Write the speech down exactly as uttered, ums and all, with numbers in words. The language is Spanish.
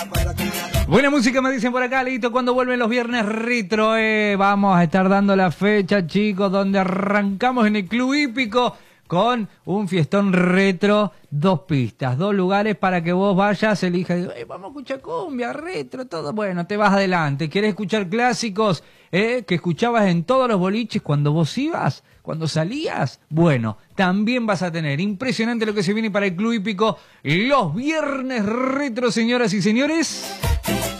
Buena música me dicen por acá, Leito, cuando vuelven los viernes retro, eh. Vamos a estar dando la fecha, chicos, donde arrancamos en el Club Hípico con un fiestón retro, dos pistas, dos lugares para que vos vayas, elijas, eh, vamos a escuchar cumbia, retro, todo. Bueno, te vas adelante. ¿Querés escuchar clásicos eh, que escuchabas en todos los boliches cuando vos ibas? Cuando salías, bueno, también vas a tener. Impresionante lo que se viene para el Club Hípico los viernes retro, señoras y señores.